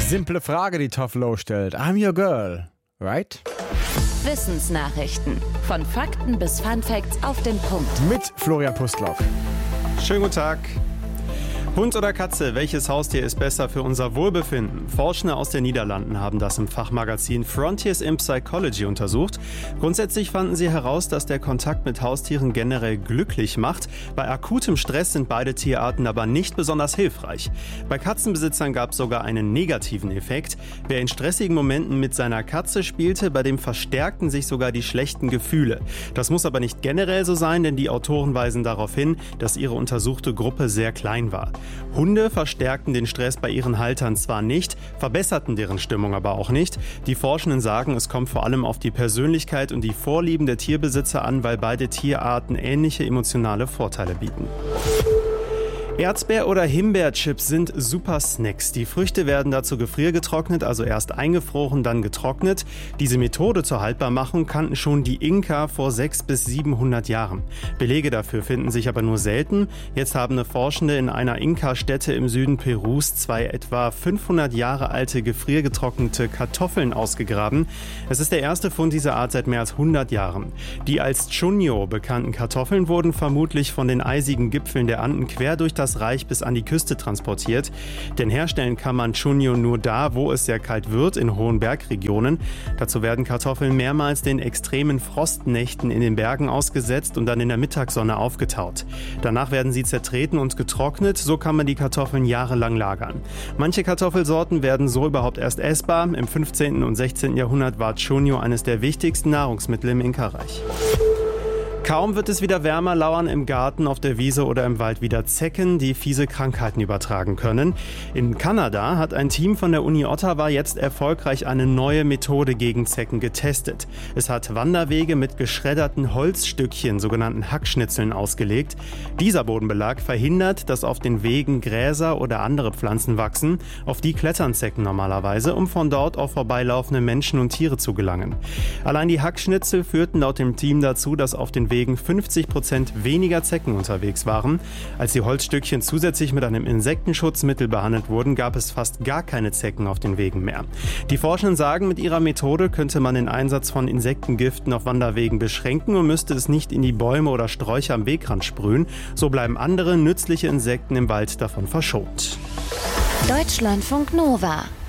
Simple Frage, die Tofflow stellt. I'm your girl, right? Wissensnachrichten. Von Fakten bis Funfacts auf den Punkt. Mit Florian Pustlauk. Schönen guten Tag. Hund oder Katze, welches Haustier ist besser für unser Wohlbefinden? Forschende aus den Niederlanden haben das im Fachmagazin Frontiers in Psychology untersucht. Grundsätzlich fanden sie heraus, dass der Kontakt mit Haustieren generell glücklich macht. Bei akutem Stress sind beide Tierarten aber nicht besonders hilfreich. Bei Katzenbesitzern gab es sogar einen negativen Effekt. Wer in stressigen Momenten mit seiner Katze spielte, bei dem verstärkten sich sogar die schlechten Gefühle. Das muss aber nicht generell so sein, denn die Autoren weisen darauf hin, dass ihre untersuchte Gruppe sehr klein war. Hunde verstärkten den Stress bei ihren Haltern zwar nicht, verbesserten deren Stimmung aber auch nicht. Die Forschenden sagen, es kommt vor allem auf die Persönlichkeit und die Vorlieben der Tierbesitzer an, weil beide Tierarten ähnliche emotionale Vorteile bieten. Erdbeer- oder Himbeerchips sind super Snacks. Die Früchte werden dazu gefriergetrocknet, also erst eingefroren, dann getrocknet. Diese Methode zur Haltbarmachung kannten schon die Inka vor 600 bis 700 Jahren. Belege dafür finden sich aber nur selten. Jetzt haben Forschende in einer Inka-Stätte im Süden Perus 2 etwa 500 Jahre alte gefriergetrocknete Kartoffeln ausgegraben. Es ist der erste Fund dieser Art seit mehr als 100 Jahren. Die als Chunyo bekannten Kartoffeln wurden vermutlich von den eisigen Gipfeln der Anden quer durch das Reich bis an die Küste transportiert. Denn herstellen kann man Chunyo nur da, wo es sehr kalt wird, in hohen Bergregionen. Dazu werden Kartoffeln mehrmals den extremen Frostnächten in den Bergen ausgesetzt und dann in der Mittagssonne aufgetaut. Danach werden sie zertreten und getrocknet, so kann man die Kartoffeln jahrelang lagern. Manche Kartoffelsorten werden so überhaupt erst essbar. Im 15. und 16. Jahrhundert war Chunyo eines der wichtigsten Nahrungsmittel im Inka-Reich. Kaum wird es wieder wärmer, lauern im Garten, auf der Wiese oder im Wald wieder Zecken, die fiese Krankheiten übertragen können. In Kanada hat ein Team von der Uni Ottawa jetzt erfolgreich eine neue Methode gegen Zecken getestet. Es hat Wanderwege mit geschredderten Holzstückchen, sogenannten Hackschnitzeln, ausgelegt. Dieser Bodenbelag verhindert, dass auf den Wegen Gräser oder andere Pflanzen wachsen. Auf die klettern Zecken normalerweise, um von dort auf vorbeilaufende Menschen und Tiere zu gelangen. Allein die Hackschnitzel führten laut dem Team dazu, dass auf den Wegen 50% weniger Zecken unterwegs waren. Als die Holzstückchen zusätzlich mit einem Insektenschutzmittel behandelt wurden, gab es fast gar keine Zecken auf den Wegen mehr. Die Forschenden sagen, mit ihrer Methode könnte man den Einsatz von Insektengiften auf Wanderwegen beschränken und müsste es nicht in die Bäume oder Sträucher am Wegrand sprühen. So bleiben andere nützliche Insekten im Wald davon verschont. Deutschlandfunk Nova